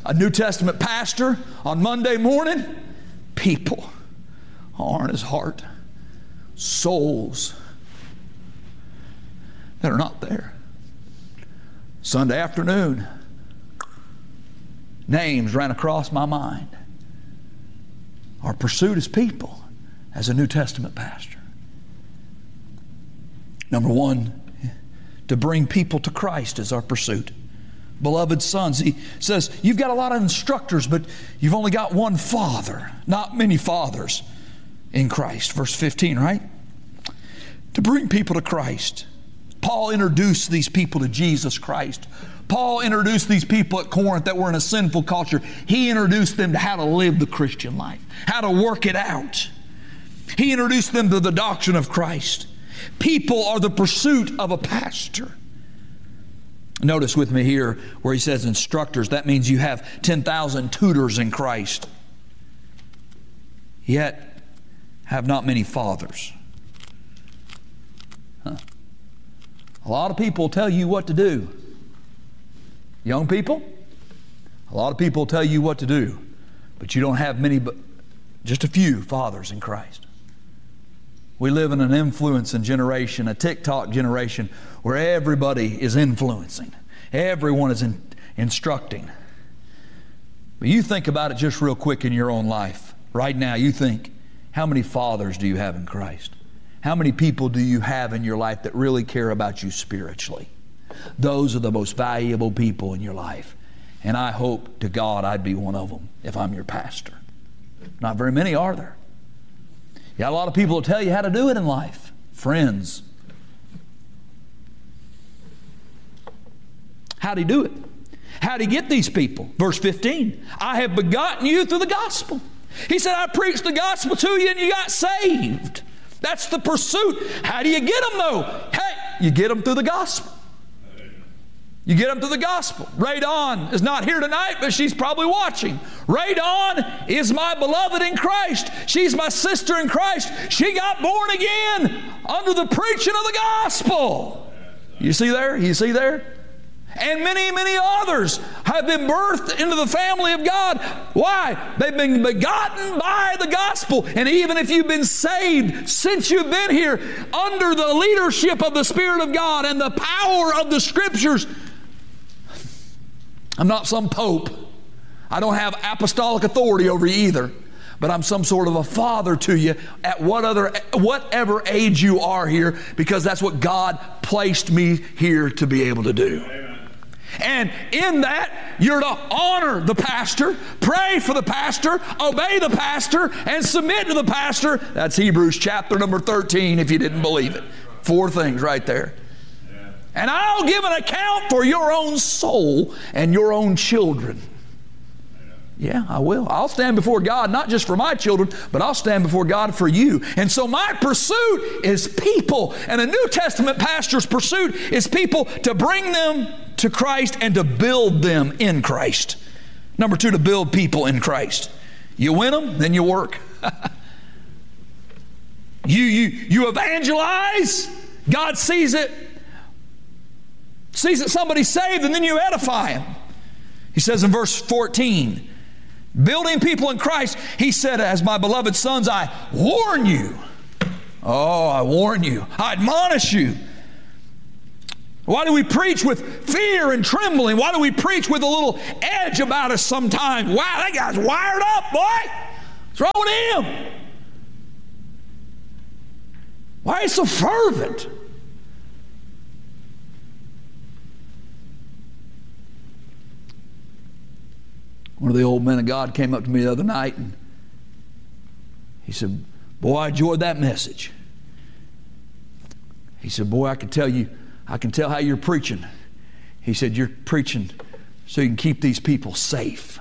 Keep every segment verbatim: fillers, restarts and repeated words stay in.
a New Testament pastor on Monday morning, people are in his heart. Souls that are not there. Sunday afternoon, names ran across my mind. Our pursuit as people, as a New Testament pastor. Number one, to bring people to Christ is our pursuit. Beloved sons, he says, you've got a lot of instructors, but you've only got one father. Not many fathers in Christ. Verse fifteen, right? To bring people to Christ. Paul introduced these people to Jesus Christ. Paul introduced these people at Corinth that were in a sinful culture. He introduced them to how to live the Christian life, how to work it out. He introduced them to the doctrine of Christ. People are the pursuit of a pastor. Notice with me here where he says instructors. That means you have ten thousand tutors in Christ, yet have not many fathers. Huh. A lot of people tell you what to do. Young people, a lot of people tell you what to do, but you don't have many, but just a few fathers in Christ. We live in an influencing generation, a TikTok generation, where everybody is influencing. Everyone is in, instructing. But you think about it just real quick in your own life. Right now, you think, how many fathers do you have in Christ? How many people do you have in your life that really care about you spiritually? Those are the most valuable people in your life. And I hope to God I'd be one of them if I'm your pastor. Not very many are there. You got a lot of people will tell you how to do it in life. Friends. How'd he do it? How'd he get these people? Verse fifteen, I have begotten you through the gospel. He said, I preached the gospel to you and you got saved. That's the pursuit. How do you get them though? Hey, you get them through the gospel. You get them through the gospel. Radon is not here tonight, but she's probably watching. Radon is my beloved in Christ. She's my sister in Christ. She got born again under the preaching of the gospel. You see there? You see there? And many, many others have been birthed into the family of God. Why? They've been begotten by the gospel. And even if you've been saved since you've been here under the leadership of the Spirit of God and the power of the Scriptures, I'm not some pope. I don't have apostolic authority over you either. But I'm some sort of a father to you at what other, whatever age you are here, because that's what God placed me here to be able to do. Amen. And in that, you're to honor the pastor, pray for the pastor, obey the pastor, and submit to the pastor. That's Hebrews chapter number thirteen, if you didn't believe it. Four things right there. And I'll give an account for your own soul and your own children. Yeah, I will. I'll stand before God, not just for my children, but I'll stand before God for you. And so my pursuit is people. And a New Testament pastor's pursuit is people to bring them to Christ and to build them in Christ. Number two, to build people in Christ. You win them, then you work. you, you, you evangelize, God sees it, sees that somebody's saved, and then you edify them. He says in verse fourteen, building people in Christ, he said, as my beloved sons, I warn you. Oh, I warn you. I admonish you. Why do we preach with fear and trembling? Why do we preach with a little edge about us sometimes? Wow, that guy's wired up, boy. What's wrong with him? Why are you so fervent? One of the old men of God came up to me the other night and he said, boy, I enjoyed that message. He said, boy, I can tell you, I can tell how you're preaching. He said, you're preaching so you can keep these people safe.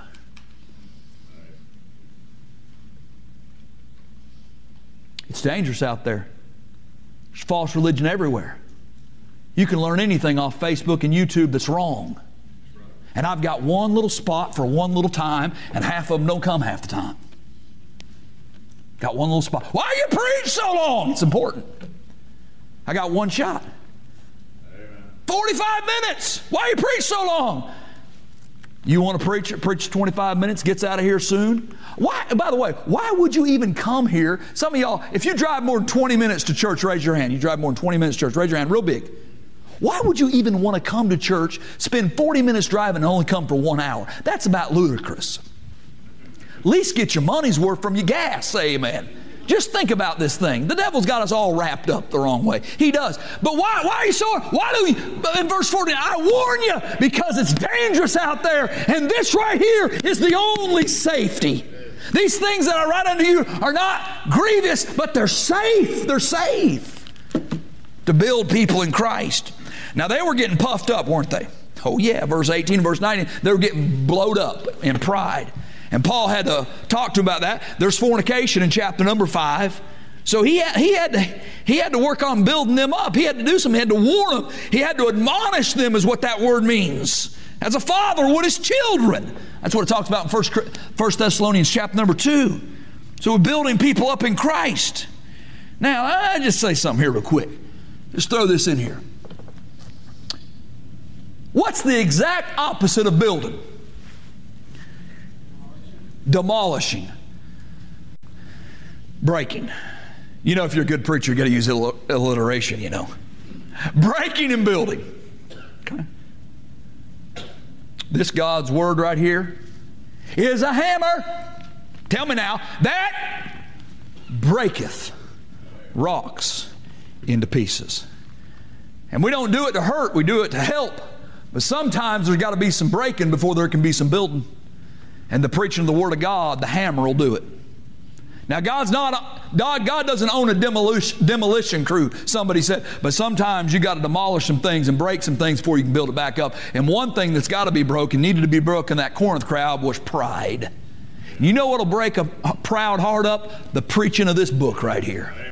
It's dangerous out there. There's false religion everywhere. You can learn anything off Facebook and YouTube that's wrong. And I've got one little spot for one little time, and half of them don't come half the time. Got one little spot. Why you preach so long? It's important. I got one shot. Amen. forty-five minutes. Why you preach so long? You want to preach, preach twenty-five minutes, gets out of here soon? Why, by the way, why would you even come here? Some of y'all, if you drive more than twenty minutes to church, raise your hand. You drive more than twenty minutes to church, raise your hand real big. Why would you even want to come to church, spend forty minutes driving and only come for one hour? That's about ludicrous. At least get your money's worth from your gas, say amen. Just think about this thing. The devil's got us all wrapped up the wrong way. He does. But why, why are you so, why do we, in verse fourteen, I warn you, because it's dangerous out there, and this right here is the only safety. These things that are right under you are not grievous, but they're safe. They're safe to build people in Christ. Now, they were getting puffed up, weren't they? Oh, yeah. Verse eighteen, verse nineteen, they were getting blowed up in pride. And Paul had to talk to him about that. There's fornication in chapter number five. So he had, he had to, he had to work on building them up. He had to do something. He had to warn them. He had to admonish them is what that word means. As a father would his children. That's what it talks about in First Thessalonians chapter number two. So we're building people up in Christ. Now, I just say something here real quick. Just throw this in here. What's the exact opposite of building? Demolishing. Breaking. You know, if you're a good preacher, you got to use alliteration, you know. Breaking and building. Okay. This God's word right here is a hammer. Tell me now, that breaketh rocks into pieces. And we don't do it to hurt, we do it to help. But sometimes there's got to be some breaking before there can be some building. And the preaching of the Word of God, the hammer will do it. Now, God's not, God, God doesn't own a demolition, demolition crew, somebody said, but sometimes you got to demolish some things and break some things before you can build it back up. And one thing that's got to be broken, needed to be broken, that Corinth crowd, was pride. You know what will break a proud heart up? The preaching of this book right here. Amen.